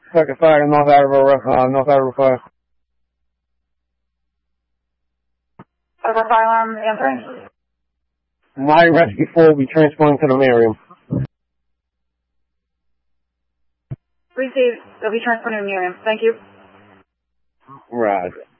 Second fire, North Attleboro Fire. Over fire alarm answering. My rescue 4 will be transporting to the Miriam. Received. They'll be transporting to Miriam. Thank you. Roger.